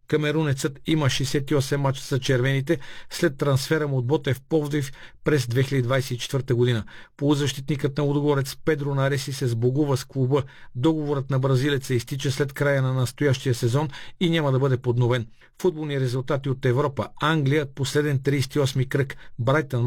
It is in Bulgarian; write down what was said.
Камерунецът има 68 мача за червените след трансфера му от Ботев Пловдив през 2024 година. Полузащитникът на Лудогорец Педро Нареси се сбогува с клуба. Договорът на бразилеца изтича след края на настоящия сезон и няма да бъде подновен. Футболни резултати от Европа. Англия, последен 38-ми кръг. Брайтън